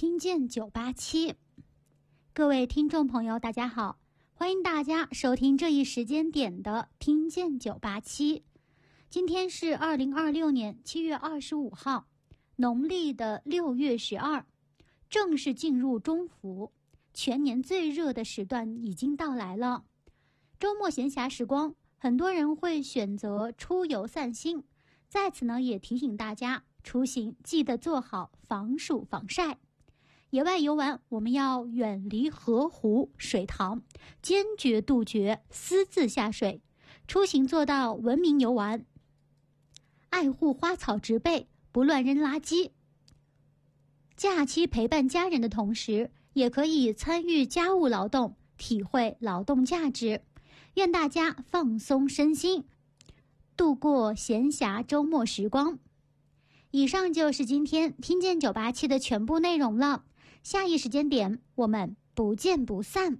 听见987，各位听众朋友，大家好，欢迎大家收听这一时间点的听见987。今天是2026年7月25号，农历的6月12，正式进入中伏，全年最热的时段已经到来了。周末闲暇时光，很多人会选择出游散心，在此呢也提醒大家，出行记得做好防暑防晒。野外游玩，我们要远离河湖水塘，坚决杜绝私自下水。出行做到文明游玩，爱护花草植被，不乱扔垃圾。假期陪伴家人的同时，也可以参与家务劳动，体会劳动价值。愿大家放松身心，度过闲暇周末时光。以上就是今天听见987的全部内容了。下一时间点，我们不见不散。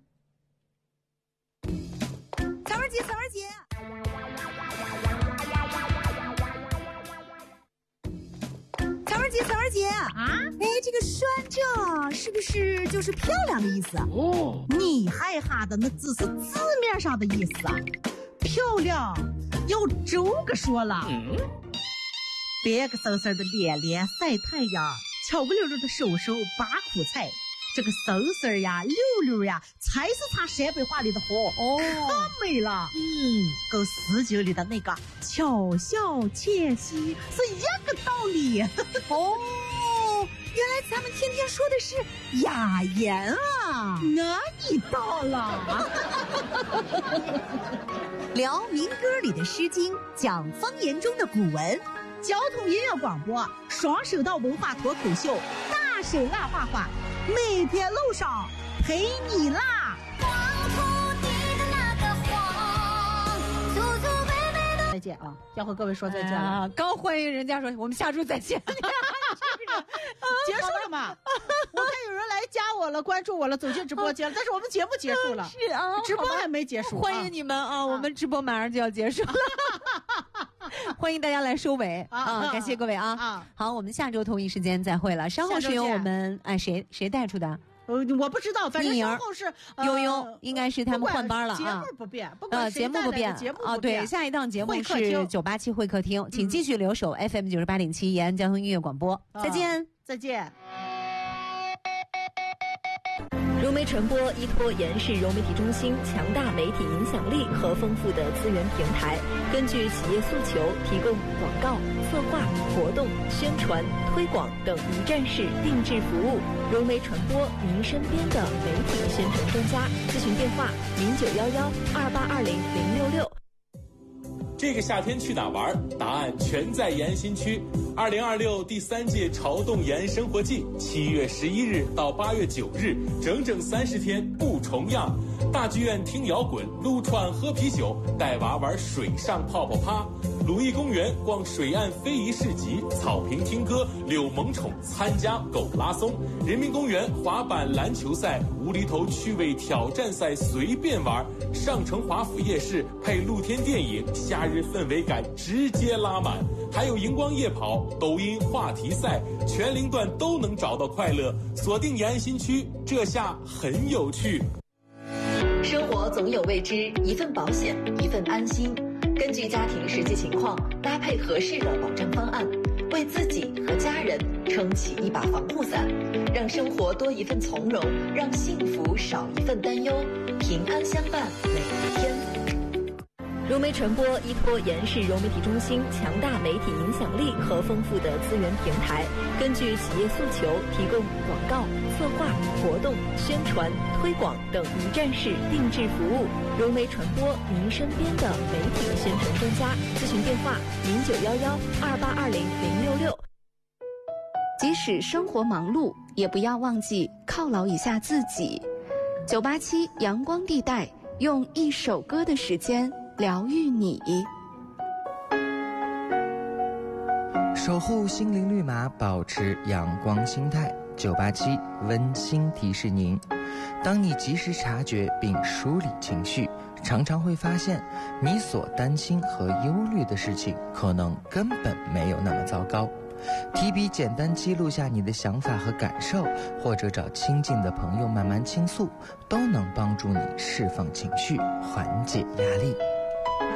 草儿姐，草儿姐，草儿姐，草儿姐啊！哎，这个酸症是不是就是漂亮的意思啊？ 哦， 你害哈的那只是字面上的意思啊，漂亮要周个说了。别个嗖嗖的脸脸晒太阳，巧不溜溜的手手拔苦菜，这个嗖嗖呀溜溜呀才是他陕北话里的好哦，太美了。跟诗经里的那个巧笑倩兮是一个道理。哦，原来咱们天天说的是雅言啊，那你到了。聊民歌里的诗经，讲方言中的古文，交通音乐广播，双声道文化脱口秀，大神辣话话，每天路上陪你辣。再见啊，要和各位说再见了。 啊，刚欢迎人家说我们下周再见。 结束了嘛？我看有人来加我了，关注我了，走进直播间了，但是我们节目结束了， 是啊， 直播还没结束。 欢迎你们啊，我们直播马上就要结束了。欢迎大家来收尾啊！感谢各位啊！好，我们下周同一时间再会了。稍后是由我们谁带出的？ 我不知道，反正稍后是悠悠，应该是他们换班了啊。 节目不变，不管节目不变啊。对，下一档节目是987会客厅，请继续留守 FM 98.7延安交通音乐广播。再见， 再见。 融媒传播依托延世融媒体中心强大媒体影响力和丰富的资源平台，根据企业诉求提供广告、策划、活动、宣传、推广等一站式定制服务。融媒传播，您身边的媒体宣传专家。咨询电话0911282006。 这个夏天去哪玩？答案全在延安新区。2026第3届潮动延安生活季，7月11日到8月9日，整整30天不重样。大剧院听摇滚，撸串喝啤酒，带娃玩水上泡泡趴。鲁艺公园逛水岸非遗市集，草坪听歌，遛萌宠，参加狗拉松。人民公园滑板篮球赛，无厘头趣味挑战赛随便玩。上城华府夜市配露天电影，夏日氛围感直接拉满。还有荧光夜跑、抖音话题赛，全龄段都能找到快乐。锁定延安新区，这下很有趣。 生活总有未知，一份保险，一份安心。根据家庭实际情况，搭配合适的保障方案，为自己和家人撑起一把防护伞，让生活多一份从容，让幸福少一份担忧，平安相伴每一天。融媒传播依托延世融媒体中心强大媒体影响力和丰富的资源平台，根据企业诉求提供广告、策划、活动、宣传、推广等一站式定制服务。融媒传播，您身边的媒体宣传专家。咨询电话0911282006。 即使生活忙碌，也不要忘记犒劳一下自己。987阳光地带，用一首歌的时间疗愈你， 守护心灵绿码，保持阳光心态。987温馨提示您，当你及时察觉并梳理情绪，常常会发现你所担心和忧虑的事情可能根本没有那么糟糕。 提笔简单记录下你的想法和感受，或者找亲近的朋友慢慢倾诉，都能帮助你释放情绪，缓解压力。